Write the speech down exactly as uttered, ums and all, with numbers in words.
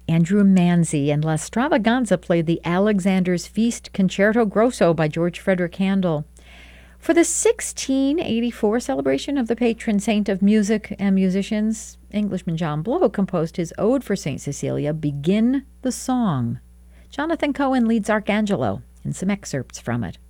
Andrew Manzi and La Stravaganza played the Alexander's Feast Concerto Grosso by George Frederick Handel. For the sixteen eighty-four celebration of the patron saint of music and musicians, Englishman John Blow composed his ode for Saint Cecilia, Begin the Song. Jonathan Cohen leads Archangelo in some excerpts from it.